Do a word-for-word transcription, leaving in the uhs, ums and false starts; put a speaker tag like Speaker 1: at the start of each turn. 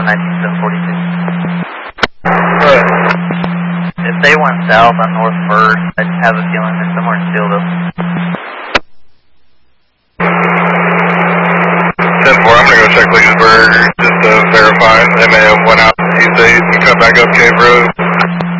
Speaker 1: nineteen seven forty-two.
Speaker 2: Right.
Speaker 1: If they went south on North First, I have a feeling they're somewhere in Steelville.
Speaker 2: ten four, I'm going to go check Leesburg just to verify. M A M went out to East eight and come back up Cave Road.